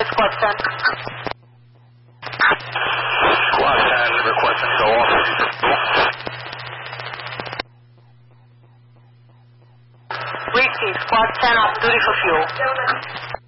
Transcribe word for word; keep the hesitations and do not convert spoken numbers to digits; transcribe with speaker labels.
Speaker 1: Squad ten.
Speaker 2: Squad ten, requesting go off duty for fuel.
Speaker 1: Repeat, Squad ten off duty for fuel.